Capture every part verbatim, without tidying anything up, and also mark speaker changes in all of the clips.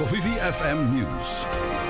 Speaker 1: Kofifi F M News.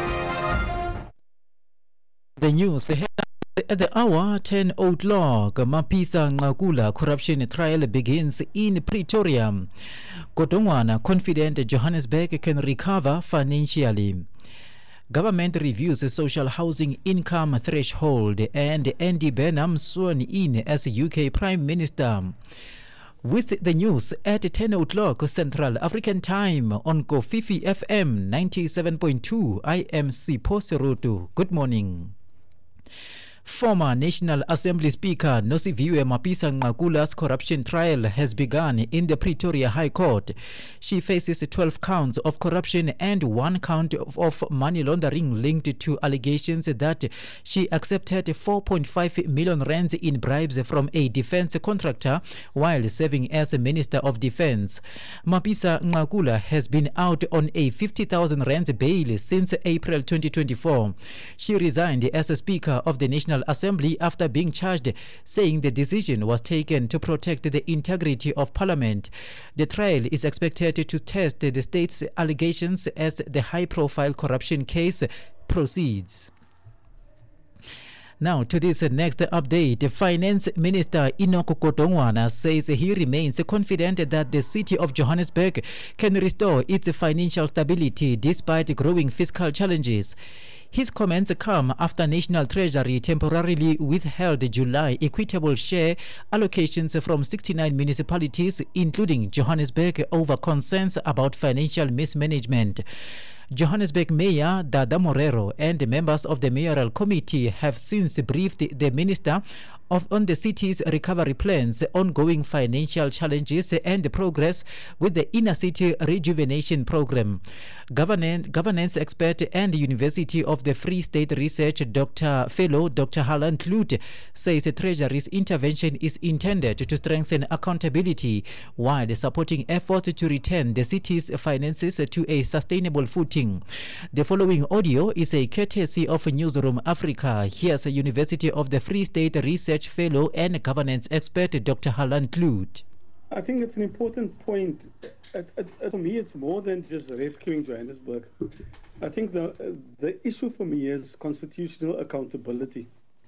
Speaker 2: The news, the headlines at the hour, ten o'clock, Mapisa Ngakula corruption trial begins in Pretoria. Kodongwana confident Johannesburg can recover financially. Government reviews social housing income threshold, and Andy Burnham sworn in as U K Prime Minister. With the news at ten o'clock Central African Time on Kofifi F M ninety-seven point two, I am Sipho Seroto. Good morning. Former National Assembly Speaker Nosiviwe Mapisa Ngakula's corruption trial has begun in the Pretoria High Court. She faces twelve counts of corruption and one count of, of money laundering linked to allegations that she accepted four point five million rands in bribes from a defense contractor while serving as a Minister of Defense. Mapisa Ngakula has been out on a fifty thousand rands bail since April twenty twenty-four. She resigned as a Speaker of the National Assembly after being charged, saying the decision was taken to protect the integrity of Parliament. The trial is expected to test the state's allegations as the high-profile corruption case proceeds. Now to this next update. Finance Minister Enoch Godongwana says he remains confident that the city of Johannesburg can restore its financial stability despite growing fiscal challenges. His comments come after National Treasury temporarily withheld July equitable share allocations from sixty-nine municipalities, including Johannesburg, over concerns about financial mismanagement. Johannesburg Mayor Dada Morero and members of the mayoral committee have since briefed the minister of on the city's recovery plans, ongoing financial challenges, and progress with the inner city rejuvenation program. Governance, governance expert and University of the Free State Research Doctor Fellow Doctor Harlan Kloot says the Treasury's intervention is intended to strengthen accountability while supporting efforts to return the city's finances to a sustainable footing. The following audio is a courtesy of Newsroom Africa. Here's a University of the Free State Research Fellow and governance expert Doctor Harlan Kloot.
Speaker 3: I think it's an important point. It, it, it, for me, it's more than just rescuing Johannesburg. I think the uh, the issue for me is constitutional accountability.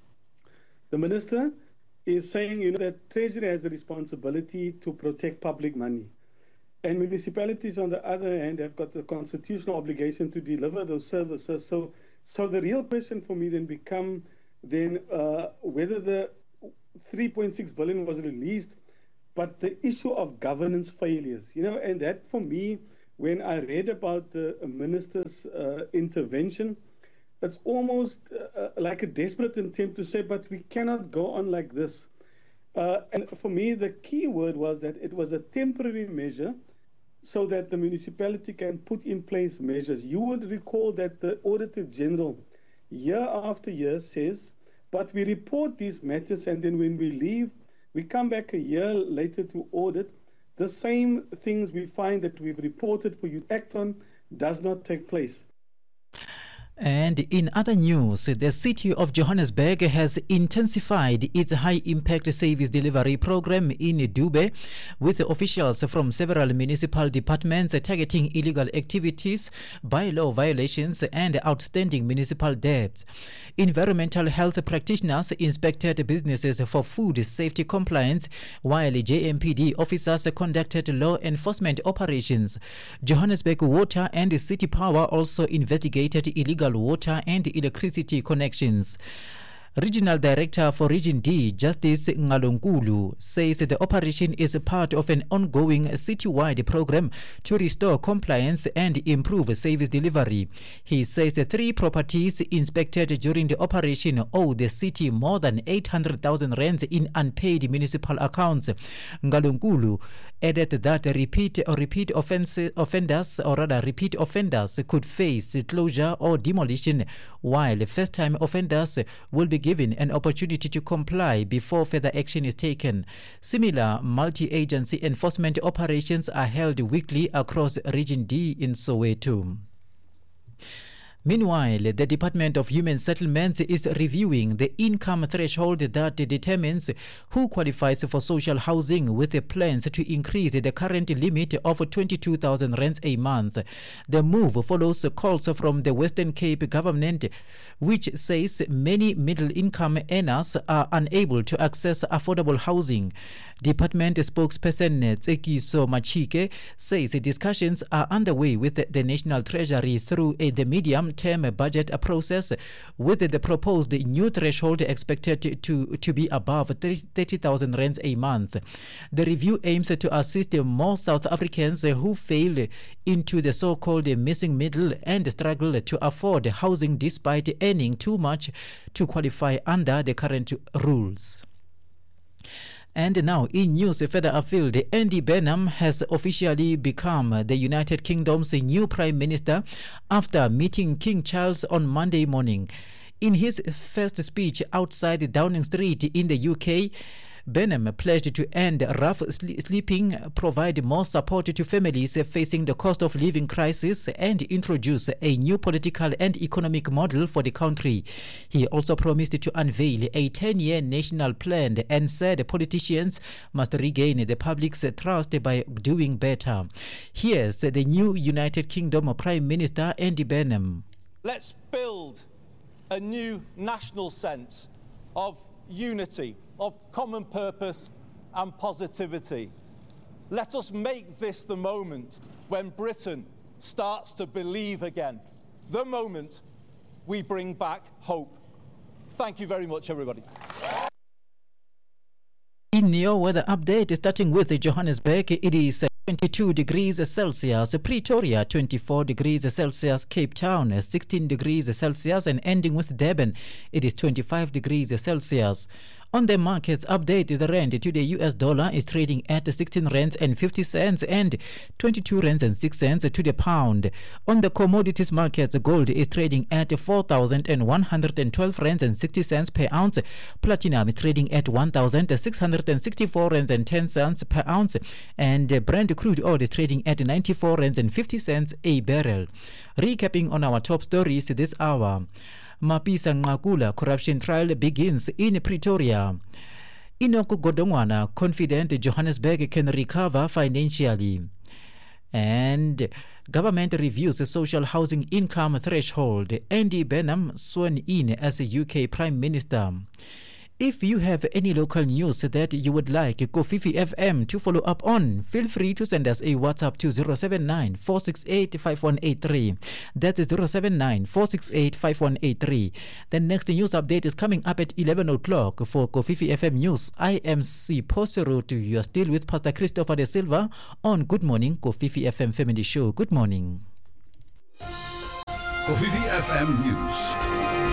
Speaker 3: The minister is saying, you know, that Treasury has the responsibility to protect public money, and municipalities, on the other hand, have got the constitutional obligation to deliver those services. So, so the real question for me then become then uh, whether the three point six billion was released, but the issue of governance failures, you know, and that for me, when I read about the minister's uh, intervention, it's almost uh, like a desperate attempt to say, but we cannot go on like this. Uh, and for me, the key word was that it was a temporary measure so that the municipality can put in place measures. You would recall that the Auditor General, year after year, says, but we report these matters, and then when we leave, we come back a year later to audit. The same things we find that we've reported for you to act on does not take place.
Speaker 2: And in other news, the city of Johannesburg has intensified its high-impact service delivery program in Dube, with officials from several municipal departments targeting illegal activities, bylaw violations, and outstanding municipal debts. Environmental health practitioners inspected businesses for food safety compliance, while J M P D officers conducted law enforcement operations. Johannesburg Water and City Power also investigated illegal water and electricity connections. Regional Director for Region D, Justice Ngalonkulu, says the operation is part of an ongoing citywide program to restore compliance and improve service delivery. He says the three properties inspected during the operation owe the city more than eight hundred thousand rands in unpaid municipal accounts. Ngalonkulu added that repeat or repeat offense, offenders or rather repeat offenders could face closure or demolition, while first-time offenders will be given an opportunity to comply before further action is taken. Similar multi-agency enforcement operations are held weekly across Region D in Soweto. Meanwhile, the Department of Human Settlements is reviewing the income threshold that determines who qualifies for social housing, with the plans to increase the current limit of twenty-two thousand rands a month. The move follows calls from the Western Cape government, which says many middle-income earners are unable to access affordable housing. Department spokesperson Tsekiso Machike says discussions are underway with the National Treasury through a, the medium-term budget process, with the proposed new threshold expected to, to be above thirty thousand rands a month. The review aims to assist more South Africans who fall into the so-called missing middle and struggle to afford housing despite earning too much to qualify under the current rules. And now, in news further afield, Andy Burnham has officially become the United Kingdom's new Prime Minister after meeting King Charles on Monday morning. In his first speech outside Downing Street in the U K, Burnham pledged to end rough sleeping, provide more support to families facing the cost of living crisis, and introduce a new political and economic model for the country. He also promised to unveil a ten-year national plan and said politicians must regain the public's trust by doing better. Here's the new United Kingdom Prime Minister Andy Burnham.
Speaker 4: Let's build a new national sense of unity, of common purpose and positivity. Let us make this the moment when Britain starts to believe again, the moment we bring back hope. Thank you very much, everybody.
Speaker 2: In your weather update, starting with Johannesburg, it is twenty-two degrees Celsius, Pretoria twenty-four degrees Celsius, Cape Town sixteen degrees Celsius, and ending with Durban, it is twenty-five degrees Celsius. On the markets update, the rand to the U S dollar is trading at sixteen rands and fifty cents and twenty-two rands and six cents to the pound. On the commodities markets, gold is trading at four thousand one hundred twelve rands and sixty cents per ounce. Platinum is trading at one thousand six hundred sixty-four rands and ten cents per ounce. And Brent crude oil is trading at ninety-four rands and fifty cents a barrel. Recapping on our top stories this hour. Mapisa Nqakula corruption trial begins in Pretoria. Enoch Godongwana confident Johannesburg can recover financially. And government reviews the social housing income threshold. Andy Burnham sworn in as a U K Prime Minister. If you have any local news that you would like Kofifi F M to follow up on, feel free to send us a WhatsApp to zero seven nine, four six eight, five one eight three. That's zero seven nine, four six eight, five one eight three. The next news update is coming up at eleven o'clock for Kofifi F M News. I am C. Poserot. You are still with Pastor Christopher De Silva on Good Morning Kofifi F M Family Show. Good morning.
Speaker 1: Kofifi F M News.